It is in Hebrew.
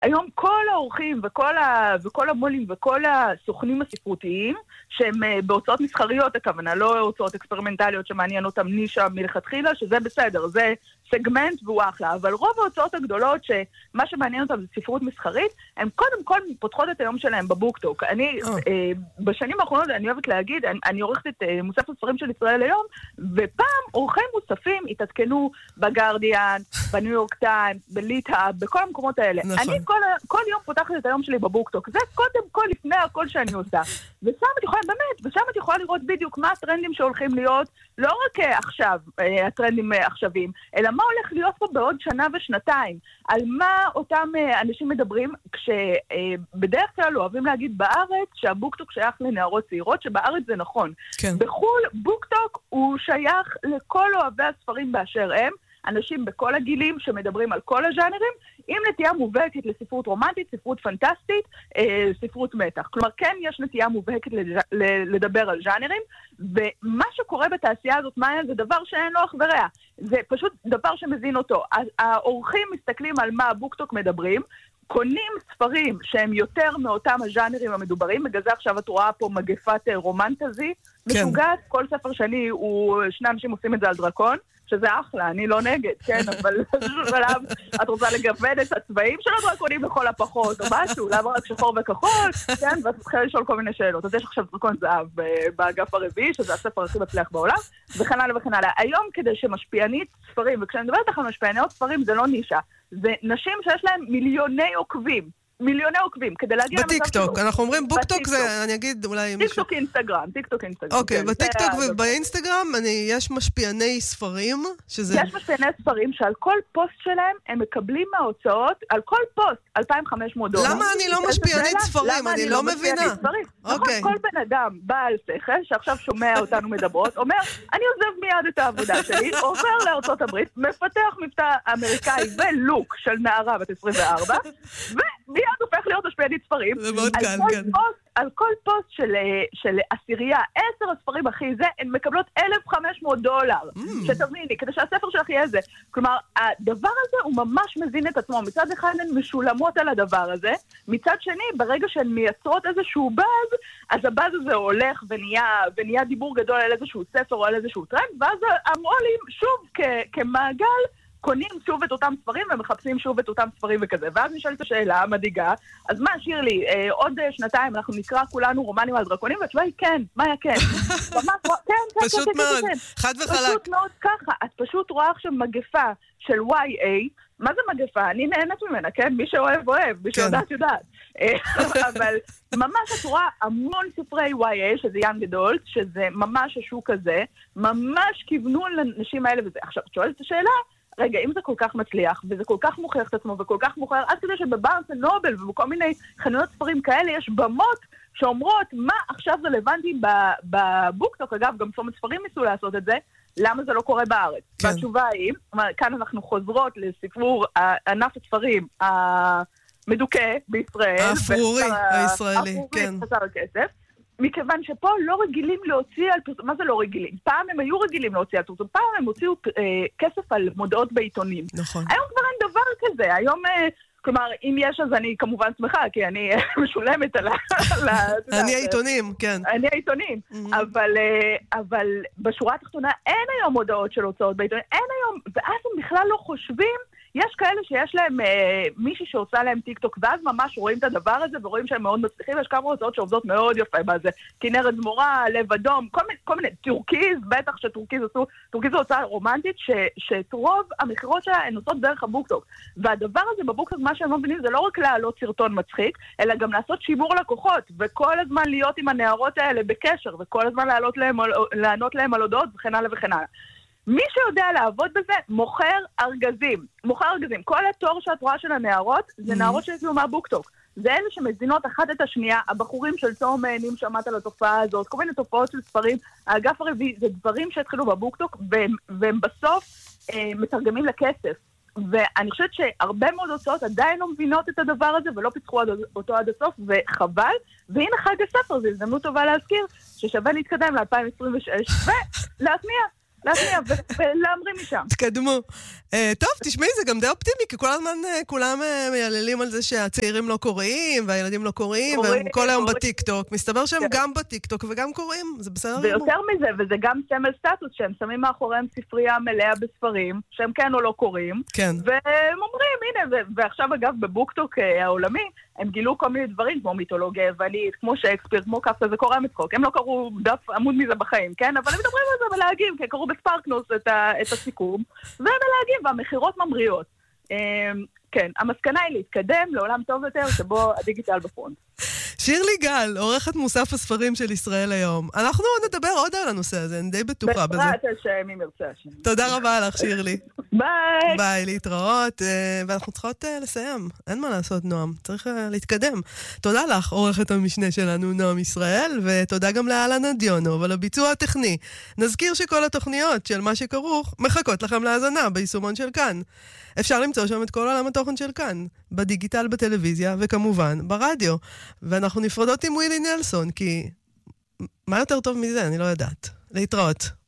היום כל האורחים וכל המולים וכל הסוכנים הספרותיים, שהם בהוצאות מסחריות, הכוונה, לא הוצאות אקספרימנטליות שמעניין אותם נישה מלכתחילה, שזה בסדר, זה סגמנט והוא אחלה, אבל רוב ההוצאות הגדולות שמה שמעניין אותם זה ספרות מסחרית, הם קודם כל פותחות את היום שלהם בבוקטוק. אני, בשנים האחרונות, אני אוהבת להגיד, אני עורכת את מוסף הספרים של ישראל היום, ופעם עורכי מוספים התעדכנו בגרדיאן, בניו יורק טיימס, בליטהאב, בכל המקומות האלה. נכון. אני כל יום פותחת את היום שלי בבוקטוק. זה קודם כל לפני הכל שאני עושה. ושם את יכולה, באמת, ושם את יכולה לראות בדיוק מה הטרנדים שהולכים להיות, לא רק עכשיו, הטרנדים עכשוויים, אלא מה הולך להיות פה בעוד שנה ושנתיים. על מה אותם אנשים מדברים, כשבדרך כלל אוהבים להגיד בארץ שהבוקטוק שייך לנערות צעירות, שבארץ זה נכון. כן. בחול בוקטוק הוא שייך לכל אוהבי הספרים באשר הם, אנשים בכל הגילים שמדברים על כל הז'אנרים, עם נטייה מובהקת לספרות רומנטית, ספרות פנטסטית, ספרות מתח. כלומר, כן יש נטייה מובהקת לדבר על ז'אנרים, ומה שקורה בתעשייה הזאת, מאיה, זה דבר שאין לו אח ורע. זה פשוט דבר שמזין אותו. האורחים מסתכלים על מה הבוקטוק מדברים, קונים ספרים שהם יותר מאותם הז'אנרים המדוברים, בגלל זה עכשיו את רואה פה מגפת רומנטזי, משוגעת, כל ספר שני, שני אנשים עושים את זה על דרקון, שזה אחלה, אני לא נגד, כן, אבל באיזשהו שלב את רוצה לגוון את הצבעים של הדרקונים לכל הפחות, או משהו, למה רק שחור וכחול, כן, ואת צריכה לשאול כל מיני שאלות. אז יש עכשיו דרקון זהב באגף הרביעי, שזה הספר הכי מצליח בעולם, וכן הלאה וכן הלאה. היום כדי שמשפיענית ספרים, וכשאני מדברת לך על משפיעניות ספרים, זה לא נישה, זה נשים שיש להן מיליוני עוקבים, כדי להגיע למצב שלו. בטיקטוק, אנחנו אומרים בוקטוק זה, אני אגיד אולי... טיקטוק אינסטגרם. אוקיי, בטיקטוק ובאינסטגרם יש משפיעני ספרים, שזה... יש משפיעני ספרים שעל כל פוסט שלהם הם מקבלים מההוצאות, על כל פוסט, $2,500. למה אני לא משפיענית ספרים? אני לא מבינה. נכון, כל בן אדם בעל שכל, שעכשיו שומע אותנו מדברות, אומר, אני עוזב מיד את העבודה שלי, עובר לארצות הברית, מפתח מבטא אמריקאי ולוק של נערה בת 24, ומיד הופך להיות משפיענית ספרים. זה מאוד קל, כן. על כל פוסט של עשירייה, 10 הספרים הכי זה, הן מקבלות $1,500, שתביני, כדי שהספר שלך יהיה זה. כלומר, הדבר הזה הוא ממש מזין את עצמו. מצד אחד הן משולמות על הדבר הזה, מצד שני, ברגע שהן מייצרות איזשהו באז, אז הבאז הזה הולך ונהיה דיבור גדול על איזשהו ספר או על איזשהו טרנד, ואז המועלים שוב כמעגל, קונים שוב את אותם ספרים ומחפשים שוב את אותם ספרים וכזה. ואז נשאלת השאלה המדאיגה, אז מה, שירלי, עוד שנתיים אנחנו נקרא כולנו רומנים על דרקונים, והתשובה היא כן, מה היה כן? פשוט מאוד, חד וחלק. פשוט מאוד ככה, את פשוט רואה עכשיו מגפה של YA, מה זה מגפה? אני נהנת ממנה, כן? מי שאוהב, אוהב, מי שיודעת, יודעת. אבל ממש את רואה המון ספרי YA, שזה young adult, שזה ממש השוק הזה, ממש כיוונו לנשים האלה וזה. עכשיו, את שואלת את השאלה, רגע, אם זה כל כך מצליח, וזה כל כך מוכיח את עצמו, וכל כך מוכר, עד כדי שבברנס אנד נובל, ובכל מיני חנויות ספרים כאלה, יש במות שאומרות, מה עכשיו רלוונטי בבוקטוק, אגב, גם צומת ספרים ניסו לעשות את זה, למה זה לא קורה בארץ? כן. והתשובה היא, כאן אנחנו חוזרות לספרור ענף הספרים המדוכא בישראל, האפרורי הישראלי, כן. חסר הכסף, מכיוון שפה לא רגילים להוציא על פרסום, מה זה לא רגילים? פעם הם היו רגילים להוציא על פרסום, פעם הם הוציאו כסף על מודעות בעיתונים. נכון. היום כבר אין דבר כזה, היום, כלומר, אם יש אז אני כמובן שמחה, כי אני משולמת על אני העיתונים, כן. אני העיתונים, אבל בשורה התחתונה אין היום מודעות של הוצאות בעיתונים, אין היום, ואז הם בכלל לא חושבים, יש כאלה שיש להם מישהי שעושה להם טיקטוק, ואז ממש רואים את הדבר הזה, ורואים שהם מאוד מצליחים, יש כמה הוצאות שעובדות מאוד יפה בזה, כנרת זמורה, לב אדום, כל מיני, טורקיז, בטח שטורקיז עשו, טורקיז זו הוצאה רומנטית, שאת רוב המחירות שלה הן עושות דרך הבוקטוק, והדבר הזה בבוקטוק, מה שהם מבינים, זה לא רק להעלות סרטון מצחיק, אלא גם לעשות שימור לקוחות, וכל הזמן להיות עם הנערות האלה בקשר, וכל הזמן לענות להם על הודעות, וכן הלאה וכן הלאה. מי שיודע לעבוד בזה, מוכר ארגזים. כל התור שאת רואה של הנערות, זה נערות שהגיעו מהבוקטוק. זה אלה שמזינות אחת את השנייה, הבחורים של תום מענים שמעת על התופעה הזאת, כל מיני תופעות של ספרים, האגף הרביעי, זה דברים שהתחילו בבוקטוק, והם בסוף מתרגמים לכסף. ואני חושבת שהרבה מאוד הוצאות עדיין לא מבינות את הדבר הזה, ולא פיתחו אותו עד הסוף, וחבל. והנה חג הספר, זו הזדמנות טובה להזכיר, ששווה להתקדם ל-2026, ולהטמיע. להטמיע ולהמרים משם. תקדמו. טוב, תשמעי, זה גם די אופטימי, כי כל הזמן כולם מייללים על זה שהצעירים לא קוראים, והילדים לא קוראים, והם כל היום בטיקטוק. מסתבר שהם גם בטיקטוק וגם קוראים, זה בסדר. ויותר מזה, וזה גם סמל סטטוס, שהם שמים מאחוריהם ספרייה מלאה בספרים, שהם כן או לא קוראים. כן. והם אומרים, הנה, ועכשיו אגב בבוקטוק העולמי, הם גילו כל מיני דברים, כמו מיתולוגיה יוונית, כמו שייקספיר, כמו קפקא, זה קורא מצחוק. הם לא קראו דף עמוד מזה בחיים, כן? אבל הם מדברים על זה מלהגים, כי קראו בספרקנוס את הסיכום, ומלהגים, והמחירות ממריאות. כן, המסקנה היא להתקדם לעולם טוב יותר, שבו הדיגיטל בפרונט. שירלי גל, עורכת מוסף הספרים של ישראל היום. אנחנו נדבר עוד על הנושא הזה, אני די בטוחה בזה. בעזרת השם, אם ירצה השם. תודה רבה לך, שירלי. ביי. ביי, להתראות. ואנחנו צריכות לסיים. אין מה לעשות, נועם. צריך להתקדם. תודה לך, עורכת המשנה שלנו, נועם ישראל, ותודה גם לאלנה דיונו, אבל הביצוע הטכני. נזכיר שכל התוכניות של מה שכרוך מחכות לכם להאזנה ביישומון של כאן. אפשר למצוא שם את כל עולם התוכן של כאן, בדיגיטל, בטלוויזיה, וכמובן ברדיו. ואנחנו נפרדות עם ווילי נלסון, כי מה יותר טוב מזה? אני לא יודעת. להתראות.